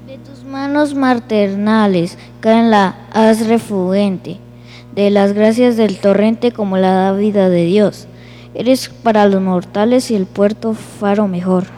De tus manos maternales caen la haz refugente, de las gracias del torrente como la dávida de Dios. Eres para los mortales y el puerto faro mejor.